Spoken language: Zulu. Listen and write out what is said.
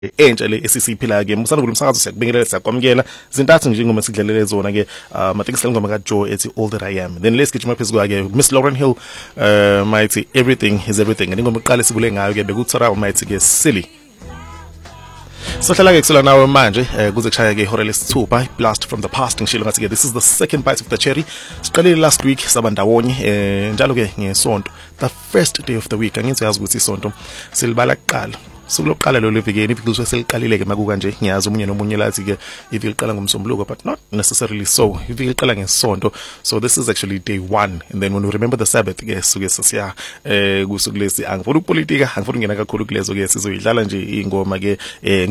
entsha le esisiphila ke musana kulomsakazo siyakubingelela siyakwamukela zintathu nje ingoma sidlalele zona ke mathi ngisela ngoma kaJoe ethi All That I Am. Then let's gijima phezulu ke Miss Lauryn Hill mighty Everything Is Everything. Ngingoma iqale sibule ngayo ke bekuthora mighty ke Silly. Sohlala ke kusela nawe manje kuze kushaya ke ihora lesithupha blast from the past ngishilo ngathi ke this is the second bite of the cherry. Siqalile last week sabandawonye njalo ke ngesonto the first day of the week angithi uyazi ukuthi isonto silibala kuqala sokuloqala lo levikeni iphiliswe seliqalile ke makuka nje ngiyazi umunye nomunye lathi ke iviki liqala ngomsombuluko but not necessarily so iviki liqala ngesonto so this is actually day 1 and then when we remember the Sabbath ke suke sesiya kusuku lesi angifuna ukupolitika angifuna ungena kakhulu kulezo ke sizoyidlala nje ingoma ke